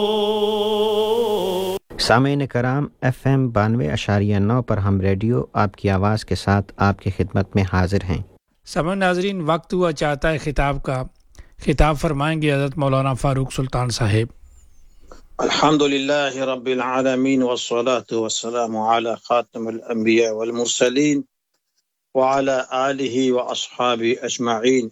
سامعین کرام، FM 92.9 پر ہم ریڈیو آپ کی آواز کے ساتھ آپ کی خدمت میں حاضر ہیں۔ سامعین ناظرین، وقت ہوا چاہتا ہے خطاب کا۔ خطاب فرمائیں گے حضرت مولانا فاروق سلطان صاحب۔ الحمدللہ رب العالمین والصلاة والسلام علی خاتم الانبیاء والمرسلین وعلی آلہ واصحابہ اجمعین۔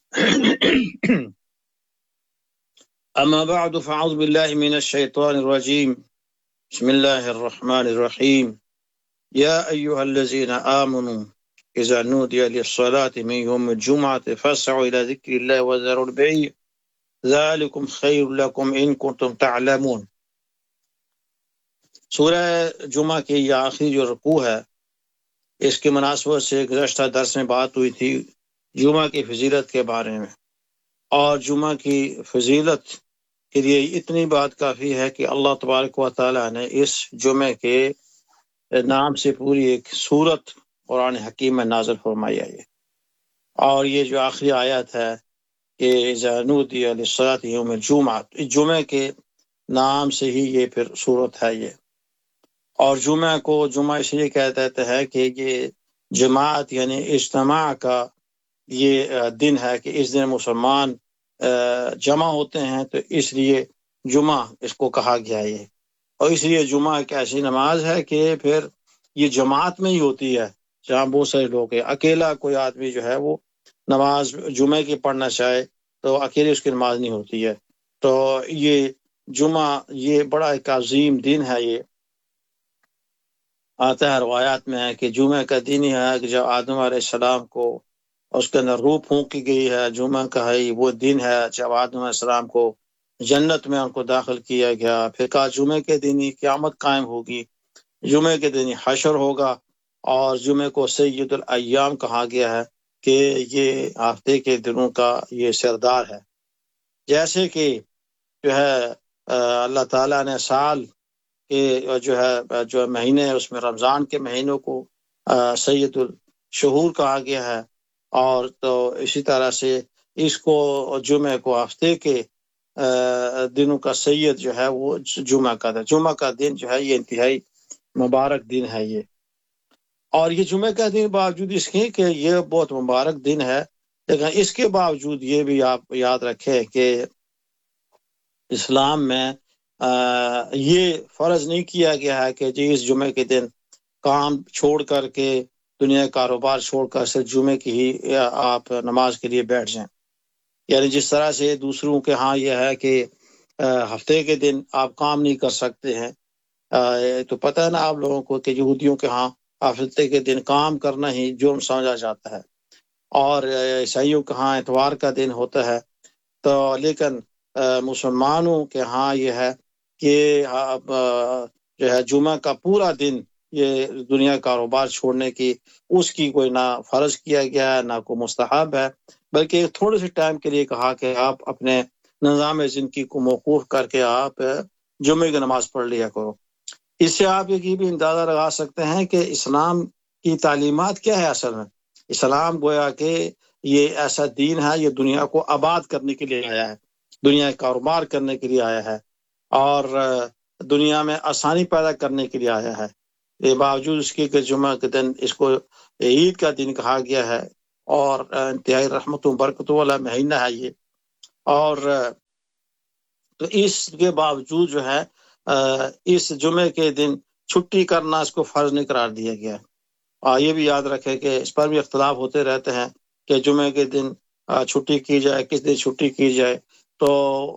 اما بعد فاعوذ باللہ من الشیطان الرجیم، بسم اللہ الرحمن الرحیم۔ یا ایہا الذین آمنوا اذا نودی للصلاة من یوم الجمعة فاسعوا الى ذکر اللہ وذروا البیع ذالکم خیر لکم ان کنتم تعلمون۔ سورہ جمعہ کی یہ آخری جو رکوع ہے، اس کی مناسبت سے گزشتہ درس میں بات ہوئی تھی جمعہ کی فضیلت کے بارے میں، اور جمعہ کی فضیلت کے لیے اتنی بات کافی ہے کہ اللہ تبارک و تعالیٰ نے اس جمعے کے نام سے پوری ایک سورت قرآن حکیم میں نازل فرمائی ہے۔ اور یہ جو آخری آیت ہے کہ اذا نودی للصلاة یوم الجمعہ، اس جمعے کے نام سے ہی یہ پھر سورت ہے یہ۔ اور جمعہ کو جمعہ اس لیے کہتے ہیں کہ یہ جماعت یعنی اجتماع کا یہ دن ہے کہ اس دن مسلمان جمع ہوتے ہیں، تو اس لیے جمعہ اس کو کہا گیا ہے۔ اور اس لیے جمعہ ایک ایسی نماز ہے کہ پھر یہ جماعت میں ہی ہوتی ہے، جہاں بہت سارے لوگ ہیں۔ اکیلا کوئی آدمی جو ہے وہ نماز جمعے کی پڑھنا چاہے تو اکیلے اس کی نماز نہیں ہوتی ہے۔ تو یہ جمعہ یہ بڑا ایک عظیم دن ہے۔ یہ آتا ہے روایات میں ہے کہ جمعہ کا دن ہی ہے کہ جب آدم علیہ السلام کو اس کے اندر روح پھونکی گئی ہے، جمعہ کا ہے وہ دن ہے جب آدم علیہ السلام کو جنت میں ان کو داخل کیا گیا۔ پھر کہا جمعے کے دن ہی قیامت قائم ہوگی، جمعے کے دن ہی حشر ہوگا، اور جمعے کو سید الایام کہا گیا ہے کہ یہ ہفتے کے دنوں کا یہ سردار ہے۔ جیسے کہ جو ہے اللہ تعالیٰ نے سال کہ جو مہینے اس میں رمضان کے مہینوں کو سید الشہور کہا گیا ہے، اور تو اسی طرح سے اس کو جمعہ کو ہفتے کے دنوں کا سید جو ہے وہ جمعہ کا ہے۔ جمعہ کا دن جو ہے یہ انتہائی مبارک دن ہے یہ۔ اور یہ جمعہ کا دن باوجود اس کے کہ یہ بہت مبارک دن ہے، لیکن اس کے باوجود یہ بھی آپ یاد رکھیں کہ اسلام میں یہ فرض نہیں کیا گیا ہے کہ جی اس جمعے کے دن کام چھوڑ کر کے دنیا کاروبار چھوڑ کر صرف جمعے کی ہی آپ نماز کے لیے بیٹھ جائیں۔ یعنی جس طرح سے دوسروں کے ہاں یہ ہے کہ ہفتے کے دن آپ کام نہیں کر سکتے ہیں، تو پتہ ہے نا آپ لوگوں کو کہ یہودیوں کے ہاں ہفتے کے دن کام کرنا ہی جرم سمجھا جاتا ہے، اور عیسائیوں کے ہاں اتوار کا دن ہوتا ہے۔ تو لیکن مسلمانوں کے ہاں یہ ہے کہ جو ہے جمعہ کا پورا دن یہ دنیا کاروبار چھوڑنے کی اس کی کوئی نہ فرض کیا گیا ہے نہ کوئی مستحب ہے، بلکہ تھوڑے سے ٹائم کے لیے کہا کہ آپ اپنے نظام زندگی کو موقوف کر کے آپ جمعے کی نماز پڑھ لیا کرو۔ اس سے آپ یہ بھی اندازہ لگا سکتے ہیں کہ اسلام کی تعلیمات کیا ہے۔ اصل میں اسلام گویا کہ یہ ایسا دین ہے، یہ دنیا کو آباد کرنے کے لیے آیا ہے، دنیا کاروبار کرنے کے لیے آیا ہے، اور دنیا میں آسانی پیدا کرنے کے لیے آیا ہے۔ یہ باوجود اس کے کہ جمعہ کے دن اس کو عید کا دن کہا گیا ہے، اور انتہائی رحمت و برکت والا مہینہ ہے یہ۔ اور تو اس کے باوجود جو ہے اس جمعے کے دن چھٹی کرنا اس کو فرض نہیں قرار دیا گیا ہے۔ اور یہ بھی یاد رکھے کہ اس پر بھی اختلاف ہوتے رہتے ہیں کہ جمعے کے دن چھٹی کی جائے، کس دن چھٹی کی جائے۔ تو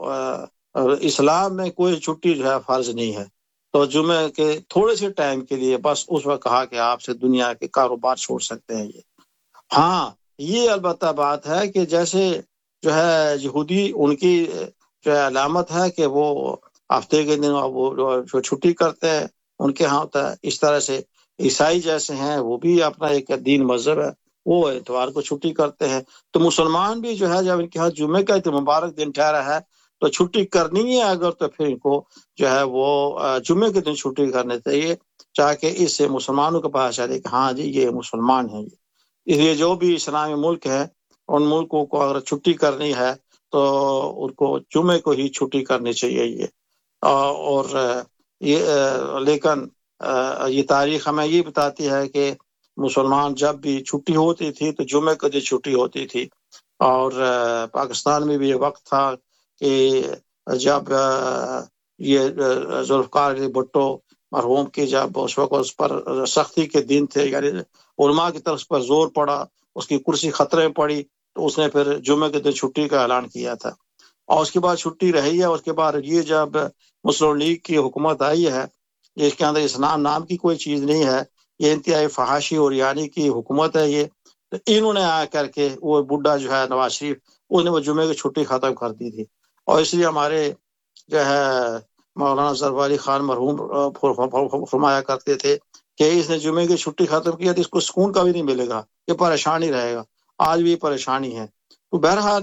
اسلام میں کوئی چھٹی جو ہے فرض نہیں ہے۔ تو جمعے کے تھوڑے سے ٹائم کے لیے بس اس وقت کہا کہ آپ سے دنیا کے کاروبار چھوڑ سکتے ہیں یہ۔ ہاں یہ البتہ بات ہے کہ جیسے جو ہے یہودی ان کی جو ہے علامت ہے کہ وہ ہفتے کے دن وہ جو چھٹی کرتے ہیں ان کے ہاں ہوتا ہے، اس طرح سے عیسائی جیسے ہیں وہ بھی اپنا ایک دین مذہب ہے، وہ اتوار کو چھٹی کرتے ہیں۔ تو مسلمان بھی جو ہے جب ان کے ہاں جمعے کا مبارک دن ٹھہرا ہے تو چھٹی کرنی ہے اگر، تو پھر ان کو جو ہے وہ جمعے کے دن چھٹی کرنے چاہیے، تاکہ اس سے مسلمانوں کو پتہ چلے کہ ہاں جی یہ مسلمان ہیں۔ اس لیے جو بھی اسلامی ملک ہے ان ملکوں کو اگر چھٹی کرنی ہے تو ان کو جمعے کو ہی چھٹی کرنی چاہیے یہ۔ اور لیکن یہ تاریخ ہمیں یہ بتاتی ہے کہ مسلمان جب بھی چھٹی ہوتی تھی تو جمعے کو دن چھٹی ہوتی تھی. اور پاکستان میں بھی یہ وقت تھا کہ جب یہ ذوالفقار علی بھٹو مرحوم کی جب اس وقت اس پر سختی کے دن تھے، یعنی علماء کی طرف پر زور پڑا، اس کی کرسی خطرے میں پڑی، تو اس نے پھر جمعے کے دن چھٹی کا اعلان کیا تھا. اور اس کے بعد چھٹی رہی ہے. اس کے بعد یہ جب مسلم لیگ کی حکومت آئی ہے، جس کے اندر اسلام نام کی کوئی چیز نہیں ہے، یہ انتہائی فحاشی اور یعنی کی حکومت ہے یہ، تو انہوں نے آ کر کے وہ بڈھا جو ہے نواز شریف، انہوں نے وہ جمعے کی چھٹی ختم کر دی تھی. اور اس لیے ہمارے جو ہے مولانا ظفر علی خان مرحوم فرمایا کرتے تھے کہ اس نے جمعے کی چھٹی ختم کیا تو اس کو سکون کا بھی نہیں ملے گا، یہ پریشان ہی رہے گا. آج بھی پریشانی ہے. تو بہرحال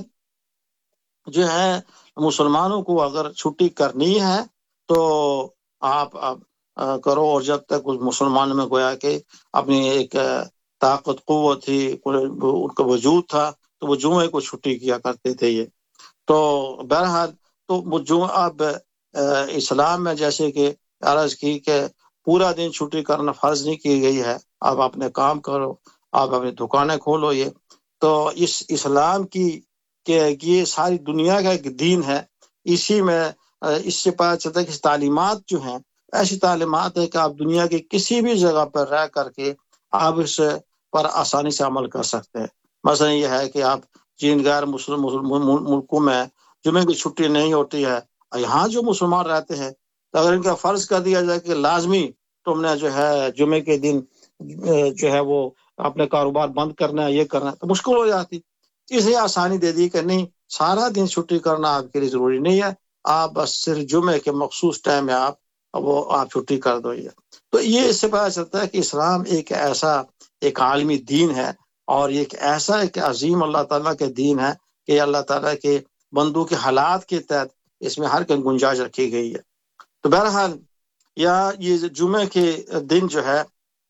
جو ہے مسلمانوں کو اگر چھٹی کرنی ہے تو آپ کرو، اور جب تک اس مسلمان میں گویا کہ اپنی ایک طاقت قوت تھی، ان کا وجود تھا، تو وہ جمعے کو چھٹی کیا کرتے تھے. یہ تو بہرحال تو وہ اب اسلام میں جیسے کہ عرض کی کہ پورا دن چھٹی کرنا فرض نہیں کی گئی ہے. آپ اپنے کام کرو، آپ اپنی دکانیں کھولو. یہ تو اس اسلام کی کہ یہ ساری دنیا کا ایک دین ہے. اسی میں اس سے پتہ چلتا ہے کہ تعلیمات جو ہیں ایسی تعلیمات ہے کہ آپ دنیا کی کسی بھی جگہ پر رہ کر کے آپ اس پر آسانی سے عمل کر سکتے ہیں. مثلا یہ ہے کہ آپ جن غیر مسلم ملکوں میں جمعے کی چھٹی نہیں ہوتی ہے، یہاں جو مسلمان رہتے ہیں تو اگر ان کا فرض کر دیا جائے کہ لازمی تم نے جو ہے جمعے کے دن جو ہے وہ اپنے کاروبار بند کرنا ہے، یہ کرنا ہے، تو مشکل ہو جاتی. اس لیے آسانی دے دی کہ نہیں، سارا دن چھٹی کرنا آپ کے لیے ضروری نہیں ہے، آپ بس صرف جمعے کے مخصوص ٹائم میں آپ چھٹی کر دو. تو یہ اس سے پتہ چلتا ہے کہ اسلام ایک ایسا ایک عالمی دین ہے، اور ایک ایسا ایک عظیم اللہ تعالیٰ کے دین ہے کہ اللہ تعالیٰ کے بندوں کے حالات کے تحت اس میں ہر کوئی گنجائش رکھی گئی ہے. تو بہرحال یہ جمعے کے دن جو ہے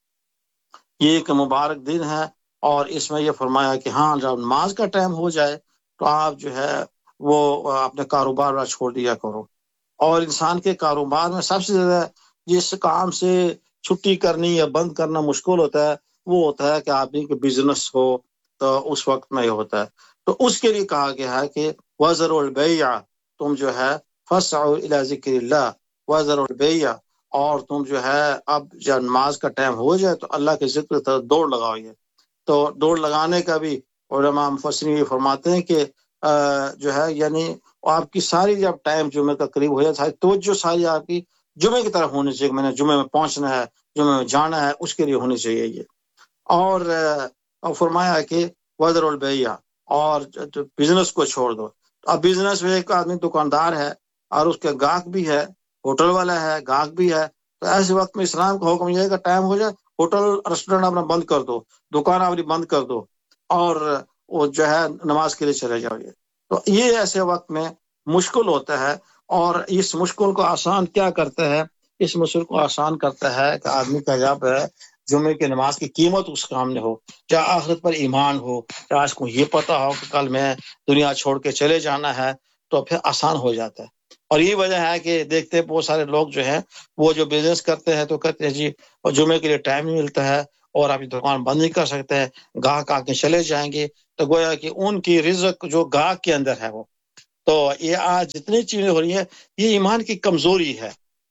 یہ ایک مبارک دن ہے، اور اس میں یہ فرمایا کہ ہاں جب نماز کا ٹائم ہو جائے تو آپ جو ہے وہ اپنے کاروبار چھوڑ دیا کرو. اور انسان کے کاروبار میں سب سے زیادہ جس کام سے چھٹی کرنی یا بند کرنا مشکل ہوتا ہے وہ ہوتا ہے کہ آدمی کے بزنس ہو، تو اس وقت میں یہ ہوتا ہے. تو اس کے لیے کہا گیا ہے کہ وَذَرُوا الْبَيْعَ، تم جو ہے فَاسْعُوا إِلَىٰ ذِكْرِ اللَّهِ وَذَرُوا الْبَيْعَ، اور تم جو ہے اب جب نماز کا ٹائم ہو جائے تو اللہ کے ذکر طرف دوڑ لگاؤ. تو دوڑ لگانے کا بھی علماء مفسرین یہ فرماتے ہیں کہ جو ہے یعنی آپ کی ساری جب ٹائم جمعے کا قریب ہو جائے توجہ ساری آپ کی جمعے کی طرف ہونی چاہیے، میں نے جمعے میں پہنچنا ہے، جمعے میں جانا ہے، اس کے لیے ہونی چاہیے یہ. اور فرمایا کہ وَذَرُوا الْبَيْعَ، اور بزنس کو چھوڑ دو. اب بزنس میں ایک آدمی دکاندار ہے اور اس کے گاہک بھی ہے، ہوٹل والا ہے، گاہک بھی ہے، تو ایسے وقت میں اسلام کا حکم یہ ہے کہ ٹائم ہو جائے ہوٹل ریسٹورینٹ اپنا بند کر دو، دکان اپنی بند کر دو، اور وہ جو ہے نماز کے لیے چلے جاؤ. تو یہ ایسے وقت میں مشکل ہوتا ہے، اور اس مشکل کو آسان کیا کرتا ہے؟ اس مشکل کو آسان کرتا ہے کہ آدمی کا جب جمعے کی نماز کی قیمت اس کام میں ہو، چاہے آخرت پر ایمان ہو، چاہے اس کو یہ پتہ ہو کہ کل میں دنیا چھوڑ کے چلے جانا ہے، تو پھر آسان ہو جاتا ہے. اور یہ وجہ ہے کہ دیکھتے بہت سارے لوگ جو ہیں وہ جو بزنس کرتے ہیں تو کہتے ہیں جی اور جمعے کے لیے ٹائم نہیں ملتا ہے اور آپ دکان بند نہیں کر سکتے ہیں، گاہک آ کے چلے جائیں گے. تو گویا کہ ان کی رزق جو گاہک کے اندر ہے وہ، تو یہ آج جتنی چیزیں ہو رہی ہیں یہ ایمان کی کمزوری ہے.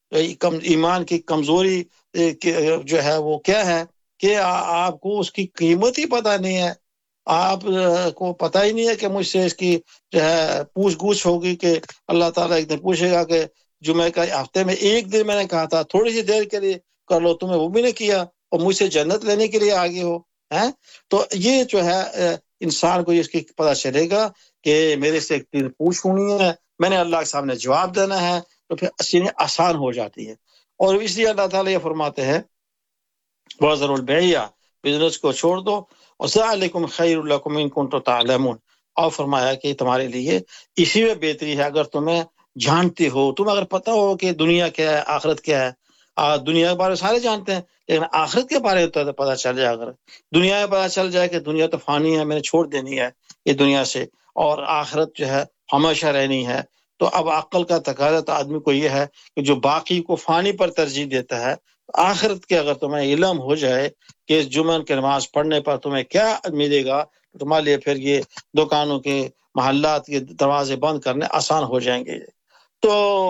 ایمان کی کمزوری جو ہے وہ کیا ہے کہ آپ کو اس کی قیمت ہی پتہ نہیں ہے. آپ کو پتہ ہی نہیں ہے کہ مجھ سے اس کی جو ہے پوچھ گچھ ہوگی کہ اللہ تعالیٰ ایک دن پوچھے گا کہ جمعے کا ہفتے میں ایک دن میں نے کہا تھا تھوڑی سی دیر کے لیے کر لو، تمہیں وہ بھی نہیں کیا اور مجھ سے جنت لینے کے لیے آگے ہو ہیں. تو یہ جو ہے انسان کو اس کی پتہ چلے گا کہ میرے سے ایک دن پوچھ ہونی ہے، میں نے اللہ کے سامنے جواب دینا ہے، تو پھر چیزیں آسان ہو جاتی ہے. اور اس لیے اللہ تعالیٰ یہ فرماتے ہیں وَذَرُوا الْبَيْعَ، بزنس کو چھوڑ دو، وَذَلِكُمْ خَيْرٌ لَكُمْ إِن كُنتُمْ تَعْلَمُونَ، اور فرمایا کہ تمہارے لیے اسی میں بہتری ہے اگر تمہیں جانتے ہو، تمہیں اگر پتہ ہو کہ دنیا کیا ہے، آخرت کیا ہے. دنیا کے بارے میں سارے جانتے ہیں لیکن آخرت کے بارے میں پتہ چل جائے، اگر دنیا میں پتہ چل جائے کہ دنیا تو فانی ہے، میں نے چھوڑ دینی ہے یہ دنیا سے، اور آخرت جو ہے ہمیشہ رہنی ہے، تو اب عقل کا تقاضا تو آدمی کو یہ ہے کہ جو باقی کو فانی پر ترجیح دیتا ہے، آخرت کے اگر تمہیں علم ہو جائے کہ اس جمعہ کی نماز پڑھنے پر تمہیں کیا ملے گا، تو تمہارے لیے پھر یہ دکانوں کے محلات کے دروازے بند کرنے آسان ہو جائیں گے۔ تو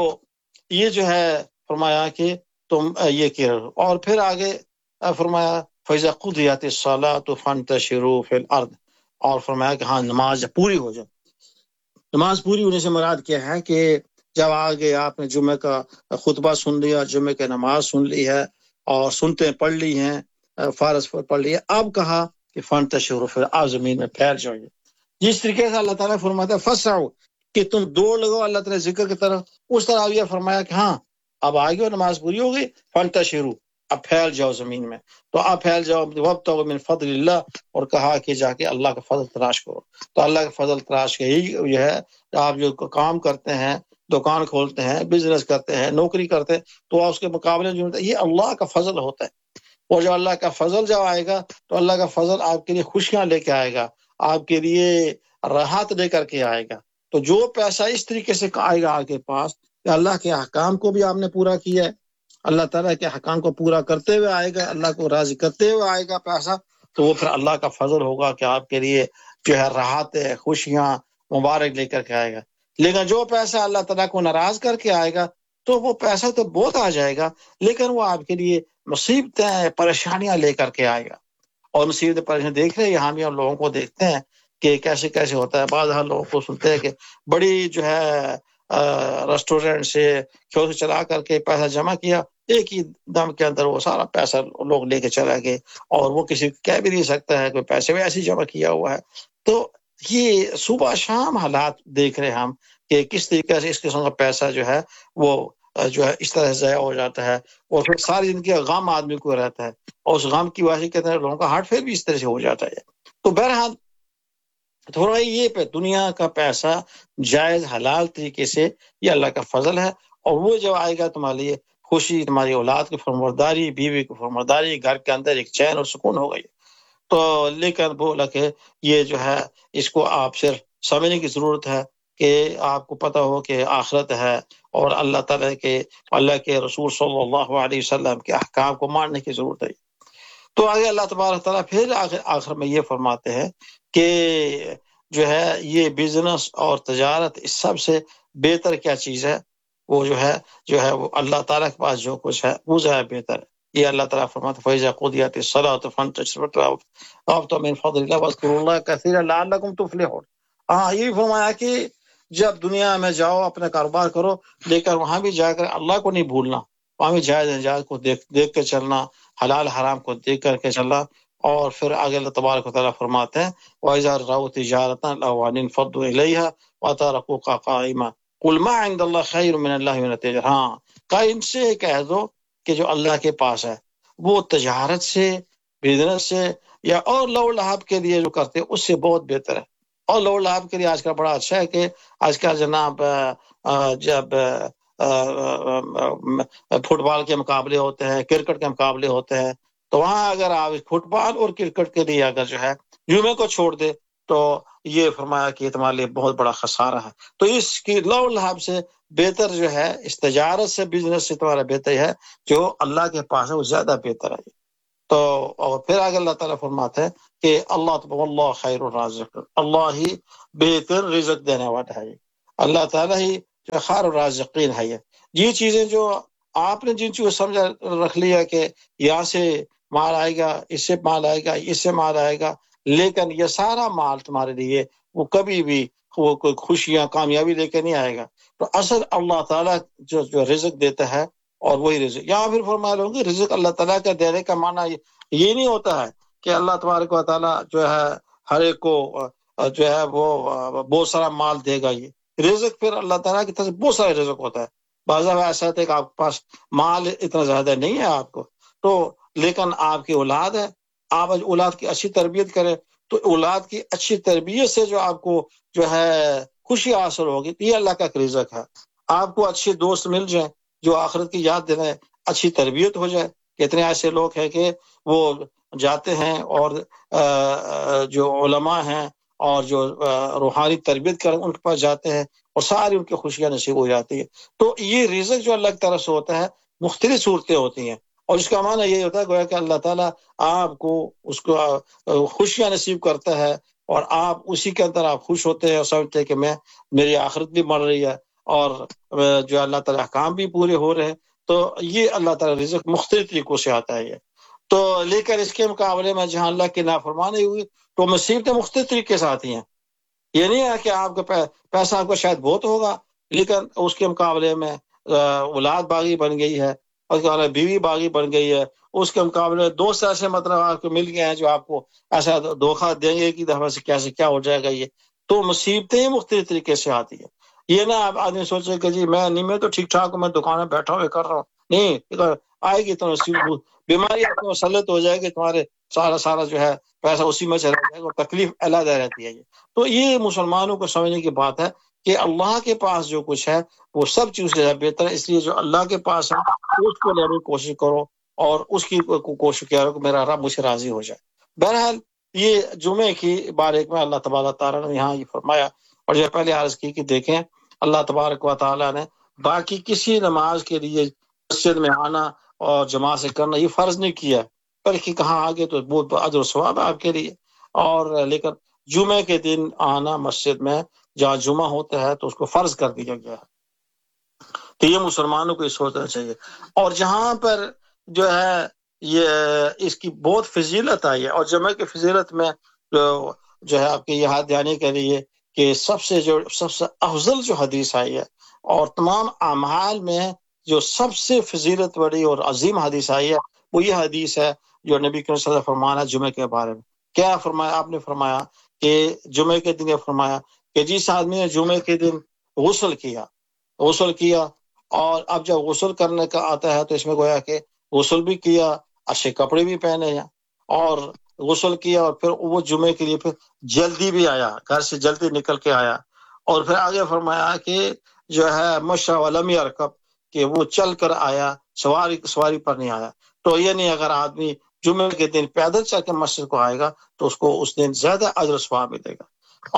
یہ جو ہے فرمایا کہ تم یہ کیا، اور پھر آگے فرمایا فَإِذَا قُضِيَتِ الصَّلَاةُ فَانتَشِرُوا فِي الْأَرْضِ، اور فرمایا کہ ہاں نماز جب پوری ہو جائے، نماز پوری ہونے سے مراد کیا ہے کہ جب آگے آپ نے جمعہ کا خطبہ سن لیا، جمعہ کی نماز سن لی ہے اور سنتے پڑھ لی ہیں، فارض پڑھ لی ہے، اب کہا کہ فانتشروا فی الارض، زمین میں پھیل جائیے۔ جس طریقے سے اللہ تعالیٰ فرماتا ہے فسعوا، کہ تم دوڑ لگو اللہ تعالیٰ ذکر کی طرف، اس طرح یہ فرمایا کہ ہاں اب آگے نماز پوری ہو گئی، فانتشروا، اب پھیل جاؤ زمین میں، تو اب پھیل جاؤ، وابتغوا من فضل اللہ، اور کہا کہ جا کے اللہ کا فضل تلاش کرو۔ تو اللہ کا فضل تلاش کے ہی یہ ہے، آپ جو کام کرتے ہیں، دکان کھولتے ہیں، بزنس کرتے ہیں، نوکری کرتے ہیں، تو اس کے مقابلے جو یہ اللہ کا فضل ہوتا ہے۔ اور جو اللہ کا فضل جب آئے گا تو اللہ کا فضل آپ کے لیے خوشیاں لے کے آئے گا، آپ کے لیے راحت لے کر کے آئے گا۔ تو جو پیسہ اس طریقے سے آئے گا آپ کے پاس کہ اللہ کے احکام کو بھی آپ نے پورا کیا ہے، اللہ تعالیٰ کے احکام کو پورا کرتے ہوئے آئے گا، اللہ کو راضی کرتے ہوئے آئے گا پیسہ، تو وہ پھر اللہ کا فضل ہوگا کہ آپ کے لیے جو ہے راحتیں، خوشیاں، مبارک لے کر کے آئے گا۔ لیکن جو پیسہ اللہ تعالیٰ کو ناراض کر کے آئے گا تو وہ پیسہ تو بہت آ جائے گا، لیکن وہ آپ کے لیے مصیبتیں، پریشانیاں لے کر کے آئے گا۔ اور مصیبتیں پریشانیاں دیکھ رہے ہیں، یہاں بھی ہم لوگوں کو دیکھتے ہیں کہ کیسے کیسے ہوتا ہے۔ بعض ہر لوگوں کو سنتے ہیں کہ بڑی جو ہے ریسٹورینٹ سے کھیو سے چلا کر کے پیسہ جمع کیا، ایک ہی دم کے اندر وہ سارا پیسہ لوگ لے کے چلا گئے، اور وہ کسی کہہ بھی نہیں سکتا ہے کہ پیسے بھی ایسے جمع کیا ہوا ہے۔ تو یہ صبح شام حالات دیکھ رہے ہیں ہم کہ کس طریقے سے اس قسم کا پیسہ جو ہے وہ جو ہے اس طرح سے ضائع ہو جاتا ہے، اور پھر ساری زندگی کا غم آدمی کو رہتا ہے، اور اس غم کی وجہ سے کہتے ہیں لوگوں کا ہارٹ فیل بھی اس طرح سے ہو جاتا ہے۔ تو بہرحال تھوڑا یہ پہ دنیا کا پیسہ جائز حلال طریقے سے یہ اللہ کا فضل ہے، اور وہ جب آئے گا تمہارے لیے خوشی، تمہاری اولاد کی فرمبرداری، بیوی کی فرمبرداری، گھر کے اندر ایک چین اور سکون ہو گئی۔ تو لیکن بولا کہ یہ جو ہے اس کو آپ صرف سمجھنے کی ضرورت ہے کہ آپ کو پتہ ہو کہ آخرت ہے، اور اللہ تعالیٰ کے، اللہ کے رسول صلی اللہ علیہ وسلم کے احکام کو ماننے کی ضرورت ہے۔ تو آگے اللہ تبارک تعالیٰ پھر آخر میں یہ فرماتے ہیں کہ جو ہے یہ بزنس اور تجارت اس سب سے بہتر کیا چیز ہے، وہ جو ہے وہ اللہ تعالیٰ کے پاس جو کچھ ہے وہ زیادہ بہتر ہے۔ یہ اللہ تعالیٰ فرماتے ہیں فَإِذَا قُضِيَتِ الصَّلَاةُ فَانتَشِرُوا مِنَ فَضْلِ اللَّهِ وَاذْكُرُوا اللَّهَ كَثِيرًا لَعَلَّكُمْ تُفْلِحُونَ۔ یہ بھی فرمایا کہ جب دنیا میں جاؤ اپنا کاروبار کرو، لیکن وہاں بھی جا کر اللہ کو نہیں بھولنا، وہاں بھی جائز ناجائز کو دیکھ کے چلنا، حلال حرام کو دیکھ کر کے چلنا۔ اور پھر آگے اللہ تبارک و تعالیٰ فرماتے ہیں وَإِذَا رَأَوْا تِجَارَةً لَهُوا انفضوا إِلَيْهَا وَتَرَكُوكَ قَائِمًا قُلْ مَا عِندَ اللَّهِ خَيْرٌ مِّنَ اللَّهِ وَمِنَ التِّجَارَةِ۔ ہاں کہ ان سے کہہ دو کہ جو اللہ کے پاس ہے وہ تجارت سے، بزنس سے یا اور لو لہب کے لیے جو کرتے ہیں اس سے بہت بہتر ہے۔ اور لو لہب کے لیے آج کل بڑا اچھا ہے کہ آج کل جناب جب فٹ بال کے مقابلے ہوتے ہیں، کرکٹ کے مقابلے ہوتے ہیں، تو وہاں اگر آپ فٹ بال اور کرکٹ کے لیے اگر جو ہے جمعے کو چھوڑ دے تو یہ فرمایا کہ تمہارے لیے بہت بڑا خسارہ ہے۔ تو اس کی لو لہب سے بہتر جو ہے، اس تجارت سے، بزنس سے تمہارا بہتر ہے جو اللہ کے پاس ہے وہ زیادہ بہتر ہے۔ تو اور پھر آگے اللہ تعالیٰ فرماتے ہیں کہ اللہ خیر الرازق، اللہ ہی بہتر رزق دینے والا ہے، اللہ تعالیٰ ہی جو خیر الرازقین ہے۔ یہ چیزیں جو آپ نے جن چیزوں سمجھا رکھ لیا کہ یہاں سے مال آئے گا، اس سے مال آئے گا، اس سے مال آئے گا، لیکن یہ سارا مال تمہارے لیے وہ کبھی بھی وہ کوئی خوشیاں، کامیابی لے کے نہیں آئے گا۔ تو اصل اللہ تعالیٰ جو رزق دیتا ہے، اور وہی رزق، یہاں پھر فرمایا لوگوں کہ رزق اللہ تعالیٰ کا دینے کا معنی یہ نہیں ہوتا ہے کہ اللہ تبارک و تعالیٰ جو ہے ہر ایک کو جو ہے وہ بہت سارا مال دے گا۔ یہ رزق پھر اللہ تعالیٰ کی طرف سے بہت سارا رزق ہوتا ہے۔ بعض دفعہ ایسا ہوتا ہے کہ آپ کے پاس مال اتنا زیادہ نہیں ہے آپ کو، تو لیکن آپ کی اولاد ہے، آپ اولاد کی اچھی تربیت کریں، تو اولاد کی اچھی تربیت سے جو آپ کو جو ہے خوشی حاصل ہوگی، یہ اللہ کا رزق ہے۔ آپ کو اچھے دوست مل جائیں جو آخرت کی یاد دیں، اچھی تربیت ہو جائے۔ کتنے ایسے لوگ ہیں کہ وہ جاتے ہیں اور جو علماء ہیں اور جو روحانی تربیت کریں ان کے پاس جاتے ہیں، اور ساری ان کی خوشیاں نصیب ہو جاتی ہے. تو یہ رزق جو اللہ کی طرف سے ہوتا ہے مختلف صورتیں ہوتی ہیں، اور اس کا معنی یہ ہوتا ہے گویا کہ اللہ تعالیٰ آپ کو اس کو خوشیاں نصیب کرتا ہے، اور آپ اسی کے اندر آپ خوش ہوتے ہیں اور سمجھتے ہیں کہ میری آخرت بھی بڑھ رہی ہے اور جو اللہ تعالیٰ احکام بھی پورے ہو رہے ہیں. تو یہ اللہ تعالیٰ رزق مختلف طریقوں سے آتا ہے یہ. تو لیکن اس کے مقابلے میں جہاں اللہ کی نافرمانی ہوئی تو مصیبتیں مختلف طریقے سے آتی ہیں. یہ نہیں ہے کہ آپ کا پیسہ آپ کو شاید بہت ہوگا، لیکن اس کے مقابلے میں اولاد باغی بن گئی ہے، اور اس کے بیوی باغی بن گئی ہے، اس کے مقابلے دوست ایسے مطلب آپ کو مل گئے ہیں جو آپ کو ایسا دھوکہ دیں گے کہ دفعہ سے کیسے کیا ہو جائے گا. یہ تو مصیبتیں مختلف طریقے سے آتی ہیں. یہ نہ آپ آدمی سوچے کہ جی میں تو ٹھیک ٹھاک ہوں، میں دکان میں بیٹھا ہوں کر رہا ہوں. نہیں، آئے گی تو بیماری آپ کو مسلط ہو جائے گی، تمہارے سارا جو ہے پیسہ اسی میں چلا جائے گا، اور تکلیف علیحدہ رہتی ہے. تو یہ مسلمانوں کو سمجھنے کی بات ہے کہ اللہ کے پاس جو کچھ ہے وہ سب چیز سے بہتر ہے. اس لیے جو اللہ کے پاس ہے اس کو لینے کی کوشش کرو، اور اس کی کوشش کرو کہ میرا رب مجھ سے راضی ہو جائے. بہرحال یہ جمعے کی بارے میں اللہ تبارک تعالیٰ نے یہاں یہ فرمایا. اور جو پہلے عرض کی کہ دیکھیں اللہ تبارک و تعالیٰ نے باقی کسی نماز کے لیے مسجد میں آنا اور جماعت سے کرنا یہ فرض نہیں کیا، بلکہ کہاں آگے تو بہت اجر و ثواب ہے آپ کے لیے. اور لیکن جمعے کے دن آنا مسجد میں جہاں جمعہ ہوتا ہے تو اس کو فرض کر دیا گیا ہے. تو یہ مسلمانوں کو یہ سوچنا چاہیے. اور جہاں پر جو ہے یہ اس کی بہت فضیلت آئی ہے، اور جمعہ کی فضیلت میں جو ہے آپ کے یاد دلانے کے لیے کہ سب سے افضل جو حدیث آئی ہے، اور تمام اعمال میں جو سب سے فضیلت بڑی اور عظیم حدیث آئی ہے، وہ یہ حدیث ہے جو نبی کریم صلی اللہ علیہ وسلم فرمانا جمعے کے بارے میں. کیا فرمایا؟ آپ نے فرمایا کہ جمعے کے دن یہ فرمایا کہ جس آدمی نے جمعے کے دن غسل کیا اور اب جب غسل کرنے کا آتا ہے تو اس میں گویا کہ غسل بھی کیا، اچھے کپڑے بھی پہنے ہیں، اور غسل کیا، اور پھر وہ جمعے کے لیے پھر جلدی بھی آیا، گھر سے جلدی نکل کے آیا. اور پھر آگے فرمایا کہ جو ہے مشى ولم يركب، کہ وہ چل کر آیا، سواری پر نہیں آیا. تو یہ نہیں اگر آدمی جمعے کے دن پیدل چل کے مسجد کو آئے گا تو اس کو اس دن زیادہ اجر و ثواب ملے گا.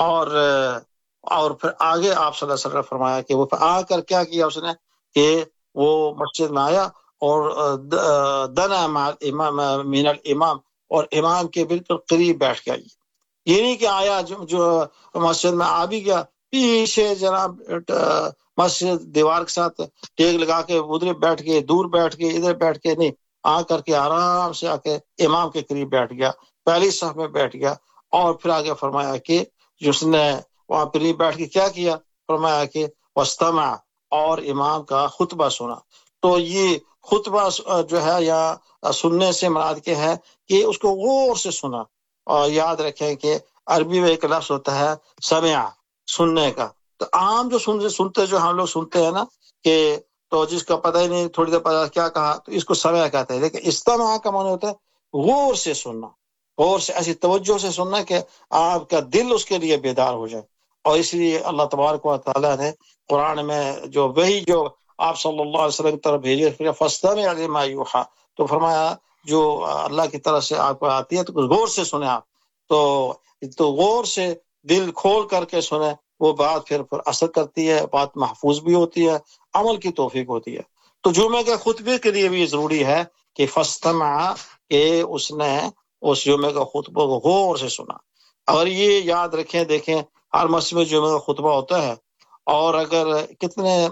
اور پھر آگے آپ صلی اللہ علیہ وسلم فرمایا کہ وہ آ کر کیا کیا اس نے کہ وہ مسجد میں آیا اور دنا من الامام، اور امام کے بالکل قریب بیٹھ گیا. یہ نہیں کہ آیا جو مسجد میں آ بھی گیا، پیچھے جناب مسجد دیوار کے ساتھ ٹیک لگا کے ادھر بیٹھ کے، دور بیٹھ کے، ادھر بیٹھ کے، نہیں، آ کر کے آرام سے آ کے امام کے قریب بیٹھ گیا، پہلی صف میں بیٹھ گیا. اور پھر آگے فرمایا کہ جس نے وہاں قریب بیٹھ کے کیا کیا، فرمایا کہ واستمع، اور امام کا خطبہ سنا. تو یہ خطبہ جو ہے یا سننے سے مراد کیا ہے کہ اس کو غور سے سنا. اور یاد رکھیں کہ عربی میں ایک لفظ ہوتا ہے سمع، سننے کا. تو عام جو سنتے جو ہم لوگ سنتے ہیں نا کہ تو جس کا پتہ ہی نہیں تھوڑی دیر پتہ کیا کہا تو اس کو سمع کہتے ہیں. لیکن استماع کا معنی ہوتا ہے غور سے سننا، غور سے ایسی توجہ سے سننا کہ آپ کا دل اس کے لیے بیدار ہو جائے. اور اس لیے اللہ تبارک و تعالیٰ نے قرآن میں جو وہی جو آپ صلی اللہ علیہ وسلم کی طرف بھیجی فاستمع لما یوحی، تو فرمایا جو اللہ کی طرف سے آپ کو آتی ہے تو کچھ غور سے سنیں آپ. تو غور سے دل کھول کر کے سنیں، وہ بات پھر اثر کرتی ہے، بات محفوظ بھی ہوتی ہے، عمل کی توفیق ہوتی ہے. تو جمعے کے خطبے کے لیے بھی ضروری ہے کہ فاستمع، کہ اس نے اس جمعے کا خطبہ کو غور سے سنا. اور یہ یاد رکھیں، دیکھیں ہر مسجد میں جمعے کا خطبہ ہوتا ہے، اور اگر کتنے